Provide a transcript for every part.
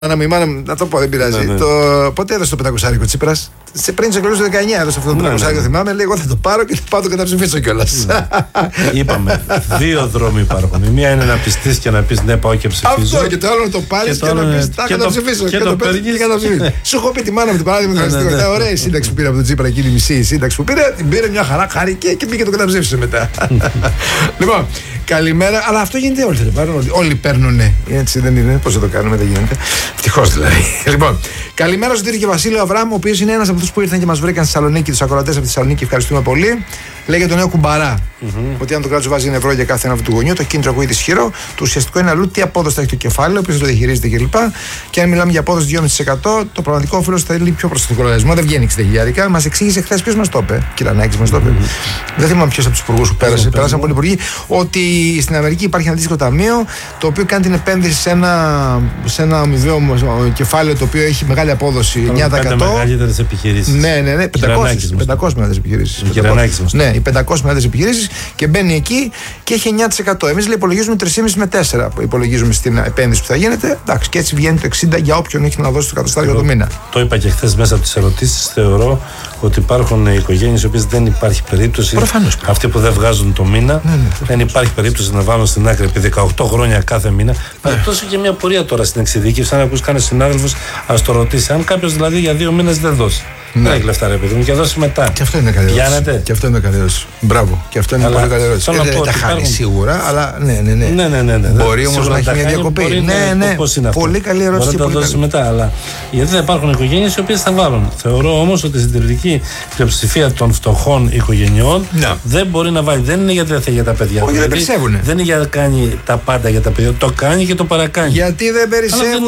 να το πω, δεν πειράζει. Πότε έδωσε το 500 ο Τσίπρας? Πριν τις εκλογές του 19 έδωσε αυτό το 500, θυμάμαι. Λέει: εγώ θα το πάρω και θα πάω το καταψηφίσω κιόλας. Είπαμε, δύο δρόμοι υπάρχουν. Η μία είναι να πιστείς και να πεις ναι, πάω και ψηφίζω. Αυτό, και το άλλο να το πάρεις και να πεις θα καταψηφίσω. Και το παίρνεις και καταψηφίσεις. Σου έχω πει τη μάνα μου το παράδειγμα. Ωραία η σύνταξη που πήρε από τον Τσίπρα, εκείνη η μισή σύνταξη που πήρε, την πήρε μια χαρά, χάρηκε και πήγε το καταψήφισε μετά. Λοιπόν, καλημέρα, αλλά αυτό γίνεται όλοι παίρνουνε. Έτσι δεν είναι, πώς θα το κάνουμε, δεν γίνεται. Ευτυχώς δηλαδή. Λοιπόν, καλημέρα στον κύριο Βασίλειο Αβράμ, ο οποίος είναι ένας από αυτούς που ήρθαν και μας βρήκαν στη Θεσσαλονίκη, τους ακροατές από τη Θεσσαλονίκη. Ευχαριστούμε πολύ. Λέγεται το νέο κουμπαρά. Ότι αν το κράτος βάζει 1 ευρώ για κάθε ένα του γονιού, το κίνητρο ακούγεται ισχυρό. Το ουσιαστικό είναι αλλού τι απόδοση θα έχει το κεφάλαιο, ο οποίος το διαχειρίζεται κλπ. Και αν μιλάμε για απόδοση 2,5%, το πραγματικό όφελος θα είναι πιο προς τον λογαριασμό. Δεν βγαίνει 60 χιλιάρικα. Μας εξήγησε χθες ποιος μας το είπε. Κυρανάκης μας το είπε. Δεν θυμάμαι ποιος από τους υπουργούς που πέρασαν πολλοί υπουργοί. Ότι στην Αμερική υπάρχει ένα αντίστοιχο ταμείο το οποίο κάνει την επένδυση σε ένα αμοιβαίο κεφάλαιο το οποίο έχει μεγάλη απόδοση 9%. Μεγαλύτερες επιχειρήσεις. Ναι, 500 μεγάλες επιχειρήσεις. Ναι, οι 500 μεγάλες επιχειρήσεις και μπαίνει εκεί και έχει 9%. Εμείς υπολογίζουμε 3,5 με 4 που υπολογίζουμε στην επένδυση που θα γίνεται. Εντάξει, και έτσι βγαίνει το 60 για όποιον έχει να δώσει το κατοστάριο το μήνα. Το είπα και χθες μέσα από τις ερωτήσεις. Θεωρώ ότι υπάρχουν οικογένειες οι οποίες δεν υπάρχει περίπτωση. Προφανώς. Αυτοί που δεν βγάζουν το μήνα, δεν υπάρχει περίπτωση να βάλουν στην άκρη επί 18 χρόνια κάθε μήνα. Τόσο και μια πορεία τώρα στην εξειδίκευση. Αν ακούσει κανένα συνάδελφος, ας το ρωτήσει. Αν κάποιος δηλαδή για 2 μήνες δεν δώσει. Δεν έχει λεφτά, ρε παιδί μου, και δώσει μετά. Και αυτό είναι καλή ερώτηση. Και αυτό είναι καλή ερώτηση. Μπράβο. Και αυτό είναι πολύ καλή ερώτηση. Δεν τα χάνει σίγουρα, αλλά ναι. Μπορεί όμως να έχει μια διακοπή. Ναι. Πολύ καλή ερώτηση. Μπορεί να τα δώσει μετά. Αλλά γιατί δεν υπάρχουν οικογένειες οι οποίες θα βάλουν. Θεωρώ όμως ότι η συντηρητική πλειοψηφία των φτωχών οικογενειών δεν μπορεί να βάλει. Δεν είναι γιατί δεν θέλει για τα παιδιά. Όχι, δεν περισσεύουν. Δεν είναι για να κάνει τα πάντα για τα παιδιά. Το κάνει και το παρακάνει. Γιατί δεν περισσεύουν.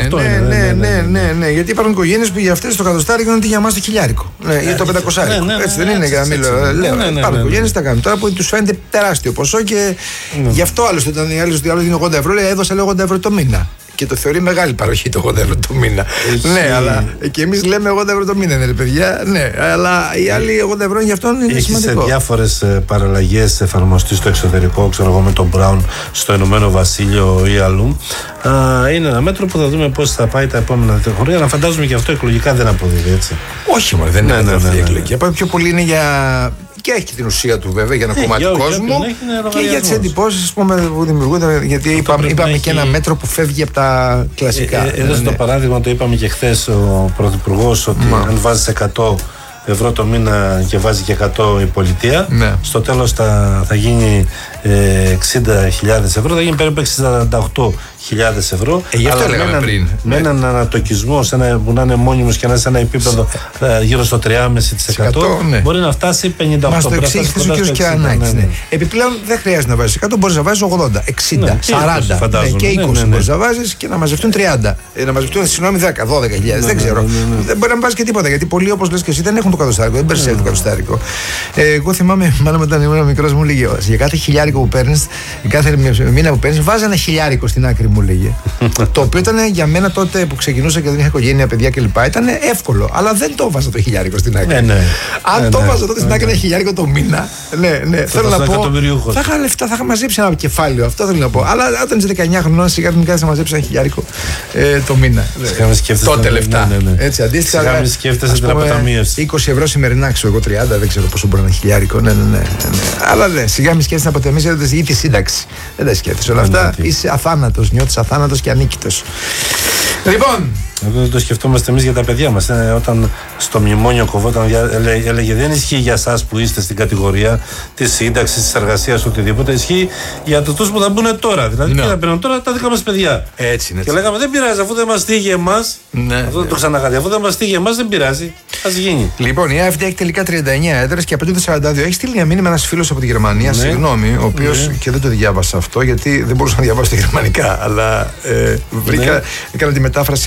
Ναι. Γιατί υπάρχουν οικογένειες που για αυτές το κατοστάρι είναι για το χιλιάρικο. Ή το 500. Έτσι δεν είναι για να μην λέω. Υπάρχουν οικογένειες τα κάνουν. Τώρα που τους φαίνεται τεράστιο ποσό και γι' αυτό άλλωστε όταν οι άλλοι είναι 80 ευρώ, λέει έδωσα 80 ευρώ το μήνα. Και το θεωρεί μεγάλη παροχή το 80 ευρώ το μήνα. Ναι, αλλά και εμείς λέμε 80 ευρώ το μήνα, ρε παιδιά. Ναι, αλλά οι άλλοι 80 ευρώ για αυτόν είναι σημαντικό. Έχει σε διάφορες παραλλαγές εφαρμοστεί στο εξωτερικό, ξέρω εγώ με τον Brown στο Ηνωμένο Βασίλειο ή αλλού. Είναι ένα μέτρο που θα δούμε πώς θα πάει τα επόμενα χρόνια. Αλλά φαντάζομαι και αυτό εκλογικά δεν αποδίδει, έτσι. Όχι, μόνο δεν είναι αυτή η εκλογική. Πιο πολύ είναι για. Και έχει την ουσία του βέβαια για ένα κομμάτι του κόσμου και για τις εντυπώσεις που δημιουργούνται. Γιατί είπαμε και ένα μέτρο που φεύγει από τα κλασικά. Έδωσε το παράδειγμα, το είπαμε και χθες ο Πρωθυπουργός, ότι αν βάζεις 100 ευρώ το μήνα και βάζει και 100 η πολιτεία, στο τέλος θα γίνει 60.000 ευρώ, θα γίνει περίπου 68.000 ευρώ. Γι' αυτό λέγαμε πριν. Με έναν ανατοκισμό που να είναι μόνιμος και να είναι σε ένα επίπεδο γύρω στο 3,5%, μπορεί να φτάσει 58%. Μας το εξήγησε ο κ. Κυρανάκης. Επιπλέον δεν χρειάζεται να βάζεις 100, μπορείς να βάζεις 80, 60, 40 και 20 μπορείς να βάζεις και να μαζευτούν 30. Να μαζευτούν, συγγνώμη, 10, 12.000, δεν ξέρω. Δεν μπορεί να βάζεις και τίποτα, γιατί πολλοί, όπως λες και εσύ, δεν έχουν το κατοστάρικο, δεν περισσεύει το κατοστάρικο. Εγώ θυμάμαι, μάλλον όταν ήμουν μικρός, μου λέγε για κάθε χιλιάρικο που παίρνεις, κάθε μήνα που παίρνεις, βάζει ένα χιλιάρικο στην άκρη, μου λέγε. Το οποίο ήταν για μένα τότε που ξεκινούσα και δεν είχα οικογένεια, παιδιά κλπ. Ήταν εύκολο, αλλά δεν το βάζα το χιλιάρικο στην άκρη. Αν το βάζα τότε στην άκρη ένα χιλιάρικο το μήνα, θέλω να πω, θα είχα λεφτά, θα είχα μαζέψει ένα κεφάλαιο. Αυτό θέλω να πω. Αλλά όταν είσαι 19 χρονών, σιγά μην κάνει να μαζέψει ένα χιλιάρικο το μήνα. Τότε λεφτά. Έτσι, αντίστοιχα. 20 ευρώ σημερινά, ξέρω εγώ 30, δεν ξέρω πόσο μπορεί να είναι χιλιάρικο. Ναι. Αλλά σιγά μην σκέφτεσαι να αποτεμήσει ή τη σύνταξη. Δεν τα σκέφτεσαι όλα αυτά. Είσαι αθάνατος, νιώθεις αθάνατος και ανίκητος. Λοιπόν. Δεν το σκεφτόμαστε εμείς για τα παιδιά μας. Όταν στο μνημόνιο κοβόταν, έλεγε δεν ισχύει για εσάς που είστε στην κατηγορία της σύνταξης, της εργασίας, οτιδήποτε. Ισχύει για τους που θα μπουν τώρα. Δηλαδή, τι θα μπαίνουν τώρα τα δικά μας παιδιά. Έτσι είναι. Και λέγαμε δεν πειράζει, αφού δεν μας τύχει εμάς. Αυτό δεν το ξαναγάδει. Αφού δεν μας τύχει εμάς, δεν πειράζει. Ας γίνει. Λοιπόν, η AfD έχει τελικά 39 έδρες και απαιτούνται 42. Έχει στείλει μια μήνυμα ένας φίλος από τη Γερμανία, συγγνώμη, ο οποίος και δεν το διάβασα αυτό γιατί δεν μπορούσα να διαβάσω τα γερμανικά. Αλλά έκανα τη μετάφραση από το AI.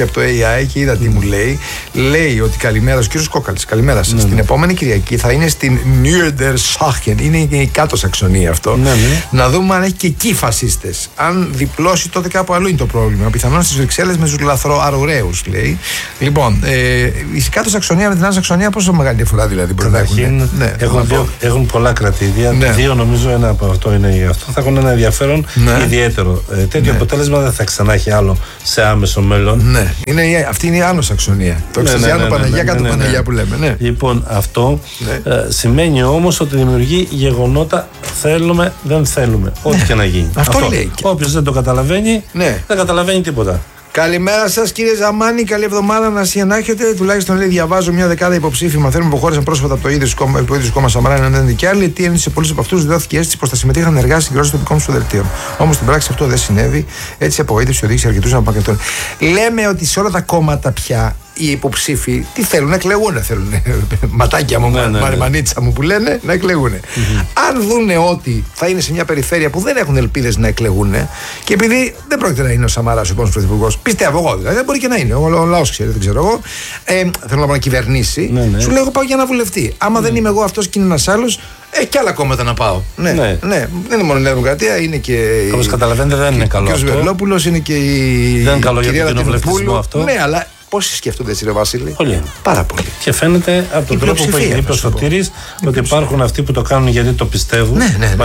Eye και είδα τι μου λέει. Λέει ότι καλημέρα ο κύριος Κόκαλης. Καλημέρα σας. Την επόμενη Κυριακή θα είναι στην Niedersachsen. Είναι η κάτω Σαξονία αυτό. Να δούμε αν έχει και εκεί φασίστες. Αν διπλώσει, τότε κάπου αλλού είναι το πρόβλημα. Πιθανόν στις Βρυξέλλες με τους λαθροαρουραίους, λέει. Λοιπόν, η κάτω Σαξονία με την άλλη Σαξονία, πόσο μεγάλη διαφορά δηλαδή μπορεί να έχουν? Έχουν πολλά κρατήδια. Δύο νομίζω, ένα από αυτό είναι αυτό. Θα έχουν ένα ενδιαφέρον ιδιαίτερο. Τέτοιο αποτέλεσμα δεν θα ξανά έχει άλλο σε άμεσο μέλλον. Ναι, αυτή είναι η άλλο Σαξονία. Το Εξαζιάνο Παναγιά, κάτω Παναγιά που λέμε. Λοιπόν, αυτό σημαίνει όμως ότι δημιουργεί γεγονότα θέλουμε, δεν θέλουμε. Ό,τι και να γίνει. Αυτό λέει. Όποιος δεν το καταλαβαίνει, δεν καταλαβαίνει τίποτα. Καλημέρα σας κύριε Ζαμάνη, καλή εβδομάδα να έχετε. Τουλάχιστον λέει: διαβάζω μια δεκάδα υποψήφοι μαθαίνουν που χώρισαν πρόσφατα από το ίδιο κόμμα Σαμαρά έναν και άλλοι. Τι έννοια σε πολλούς από αυτούς δόθηκε αίσθηση πως θα συμμετείχαν ενεργά στην συγκρότηση των δικών του δελτίων. Όμως στην πράξη αυτό δεν συνέβη. Έτσι η απογοήτευση οδήγησε αρκετούς να απαγγελτούν. Λέμε ότι σε όλα τα κόμματα πια οι υποψήφοι τι θέλουν, να εκλεγούν. Θέλουν ματάκια μου, μανίτσα μου που λένε, να εκλεγούν. Αν δούνε ότι θα είναι σε μια περιφέρεια που δεν έχουν ελπίδες να εκλεγούν και επειδή δεν πρόκειται να είναι ο Σαμαράς ο επόμενος πρωθυπουργός, πιστεύω εγώ δηλαδή, δεν μπορεί και να είναι. Ο λαός ξέρει, δεν ξέρω εγώ. Θέλω να πω να κυβερνήσει. Σου λέω: εγώ πάω για να βουλευτεί. Άμα δεν είμαι εγώ αυτός και είναι ένας άλλος, και άλλα κόμματα να πάω. Ναι. Δεν είναι μόνο η Νέα Δημοκρατία, είναι και. Όπως καταλαβαίνετε, δεν είναι καλό. Ο κ. Βερλόπουλος είναι και η. Δεν είναι καλό για τον κοινοβουλευτισμό αυτό. Ναι, αλλά πόσοι σκέφτονται έτσι, ρε Βασίλη? Πολύ. Πάρα πολύ. Και φαίνεται από τον τρόπο που είπε ο Σωτήρης ότι υπάρχουν αυτοί που το κάνουν γιατί το πιστεύουν.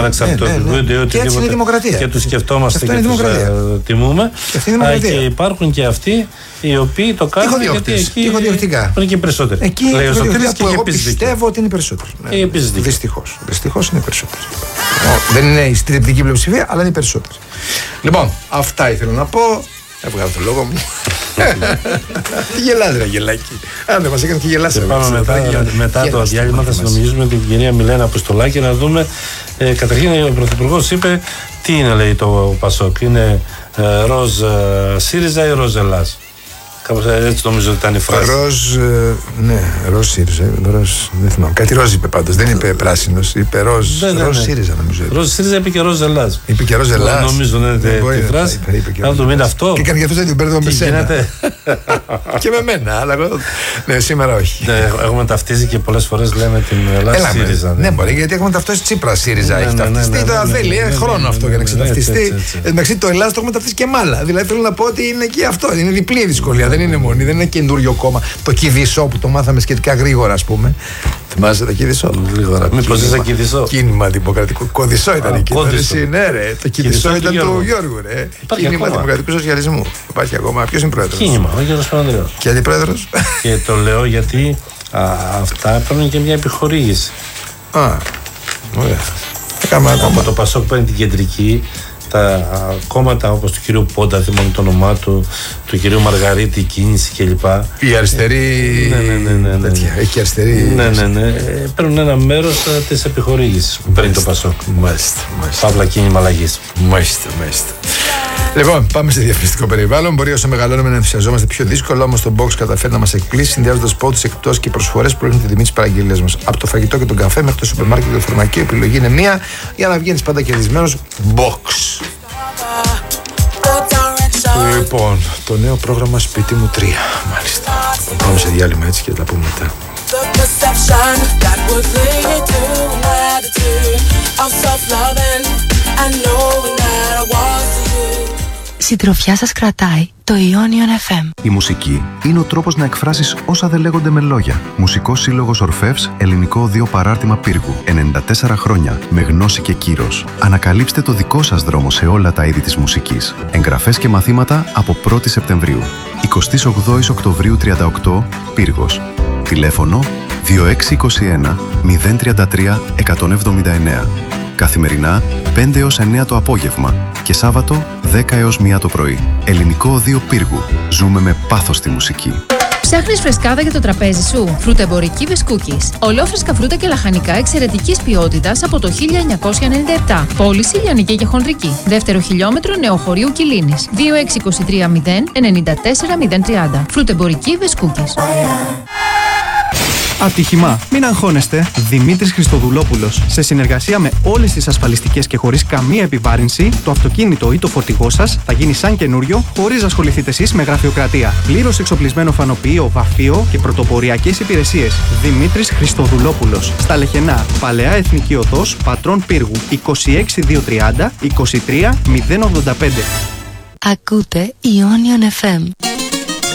Και έτσι είναι η δημοκρατία. Και τους σκεφτόμαστε και τους τιμούμε. Και υπάρχουν και αυτοί οι οποίοι το κάνουν γιατί εκεί είναι και περισσότεροι. Εκεί λέει ο Σωτήρης και εγώ πιστεύω ότι είναι περισσότεροι. Δυστυχώς είναι περισσότεροι. Δεν είναι η συντριπτική πλειοψηφία, αλλά είναι οι περισσότεροι. Λοιπόν, αυτά ήθελα να πω. Έβγαλα το λόγο μου. Τι γελάς ρε γελάκι? Αν δεν μας έκανε και γελάσαμε. Μετά το διάλειμμα θα συνομιλήσουμε με την κυρία Μιλένα Αποστολάκη να δούμε. Καταρχήν ο Πρωθυπουργός είπε τι είναι, λέει, το Πασόκ. Είναι ροζ ΣΥΡΙΖΑ ή ροζ Ελλάς? Κάπως έτσι νομίζω ότι ήταν η φράση. Ροζ ΣΥΡΙΖΑ. Δεν θυμάμαι. Κάτι ροζ είπε πάντως. Δεν είπε πράσινος. Είπε ροζ ΣΥΡΙΖΑ νομίζω. Ροζ ΣΥΡΙΖΑ είπε και ροζ Ελλάς. Είπε και ροζ Ελλάς. Νομίζω είναι τη φράση. Αν το μείνει αυτό. Και έκανε για αυτό την παίρνω με σένα. Και με μένα. Αλλά ναι, σήμερα όχι. Έχουμε ταυτίσει και πολλές φορές λέμε την Ελλάδα ΣΥΡΙΖΑ. Ναι, μπορεί, γιατί έχουμε ταυτίσει Τσίπρα ΣΥΡΙΖΑ. Έχει ταυτιστεί. Τώρα θέλει χρόνο αυτό για να ξεταυτιστεί. Εντάξει, το Ελλάδα το έχουμε ταυτίσει και μάλα. Δηλαδή θέλω να πω ότι είναι και αυτό. Είναι διπλή δυσκολία. Δεν είναι μόνη, δεν είναι καινούριο κόμμα. Το Κηδισό που το μάθαμε σχετικά γρήγορα, ας πούμε. Θυμάσαι το Κηδισό? Γρήγορα. Μήπως είσαι Κηδισό? Κίνημα δημοκρατικού. Κωδισό ήταν η κυβέρνηση. Ναι, ρε. Το Κηδισό ήταν του Γιώργου, ρε. Κίνημα δημοκρατικού σοσιαλισμού. Υπάρχει ακόμα. Ποιος είναι πρόεδρος? Κίνημα, ο Γιώργος Παπανδρέου. Και αντιπρόεδρος? Και το λέω γιατί αυτά παίρνουν και μια επιχορήγηση. Ωραία. Από το Πασόκ παίρνει την κεντρική. Τα κόμματα όπως του κυρίου Πόντα, θυμάμαι το όνομά του κυρίου Μαργαρίτη, η Κίνηση κλπ. Η αριστερή. Ναι. Έχει αριστερή. Ναι. Παίρνουν ένα μέρος της επιχορήγησης που παίρνει το Πασόκ. Μάλιστα. Παύλα κίνημα αλλαγής. Μάλιστα. Λοιπόν, πάμε σε διαφημιστικό περιβάλλον. Μπορεί όσο μεγαλώνουμε να ενθουσιαζόμαστε πιο δύσκολα, όμως το box καταφέρει να μας εκπλήσει, συνδυάζοντας πόντους, εκπτώσεις και προσφορές που έχουν τη τιμή της παραγγελίας μας. Από το φαγητό και τον καφέ μέχρι το σούπερ μάρκετ και το φαρμακείο, η επιλογή είναι μία για να βγαίνεις πάντα κερδισμένος. Box. Λοιπόν, το νέο πρόγραμμα Σπίτι μου 3. Μάλιστα. Πάμε σε διάλειμμα έτσι και τα πούμε μετά. Συντροφιά σας κρατάει το Ionion FM. Η μουσική είναι ο τρόπος να εκφράσεις όσα δεν λέγονται με λόγια. Μουσικός Σύλλογος Ορφεύς, ελληνικό οδείο παράρτημα Πύργου. 94 χρόνια, με γνώση και κύρος. Ανακαλύψτε το δικό σας δρόμο σε όλα τα είδη της μουσικής. Εγγραφές και μαθήματα από 1η Σεπτεμβρίου. 28 Οκτωβρίου 38, Πύργος. Τηλέφωνο 2621 033 179. Καθημερινά 5 έως 9 το απόγευμα και Σάββατο 10 έως 1 το πρωί. Ελληνικό Οδείο Πύργου. Ζούμε με πάθος τη μουσική. Ψάχνεις φρεσκάδα για το τραπέζι σου? Φρουτεμπορική Βεσκούκης. Ολόφρεσκα φρούτα και λαχανικά εξαιρετικής ποιότητας από το 1997. Πώληση λιανική και χονδρική. Δεύτερο χιλιόμετρο Νεοχωρίου Κιλίνης. 2623 0 94 030. Φρουτεμπορική Βεσκούκης. Ατύχημα. Μην αγχώνεστε. Δημήτρης Χριστοδουλόπουλος. Σε συνεργασία με όλες τις ασφαλιστικές και χωρίς καμία επιβάρυνση, το αυτοκίνητο ή το φορτηγό σας θα γίνει σαν καινούριο, χωρίς να ασχοληθείτε εσείς με γραφειοκρατία. Πλήρως εξοπλισμένο φανοποιείο, βαφείο και πρωτοποριακές υπηρεσίες. Δημήτρης Χριστοδουλόπουλος. Στα Λεχενά. Παλαιά Εθνική Οδός, Πατρών Πύργου. 26230 23 085. Ακούτε Ionion FM.